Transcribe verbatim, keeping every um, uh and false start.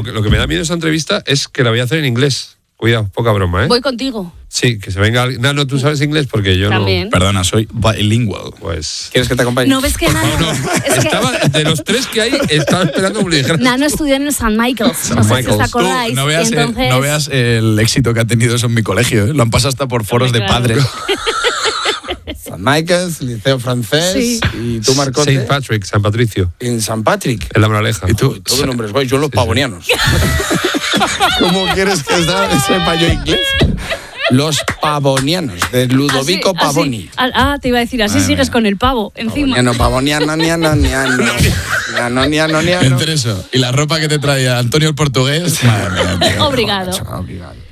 que, lo que me da miedo esa entrevista es que la voy a hacer en inglés. Cuidado, poca broma, ¿eh? Voy contigo. Sí, que se venga... Nano, ¿tú sabes inglés? Porque yo También. no... Perdona, soy bilingual. Pues... ¿Quieres que te acompañe? No ves que Nano... No, es que estaba, de los tres que hay, estaba esperando que me dijeras. Nano estudió en el Saint Michael's. Saint no sé Michael's. si os acordáis. Tú, no, veas y entonces... el, no veas el éxito que ha tenido eso en mi colegio, ¿eh? Lo han pasado hasta por foros Hombre, de claro. padres. San Michael's, Liceo Francés, Sí. y tú, Marcote, Saint Patrick, San Patricio, en San Patrick. en la Moraleja. ¿Y tú? Todo nombres guay, yo los Sí, sí. pavonianos. ¿Cómo quieres que sepa yo inglés? Los pavonianos, de Ludovico Así- así- Pavoni. Ah, ah, te iba a decir, así Madre sigues mía. con el pavo, encima. Pavoniano, pavoniano, niano, niano. Niano, niano, niano. Entre eso y la ropa que te traía Antonio el portugués. Madre mía, tío. Obrigado. Obrigado.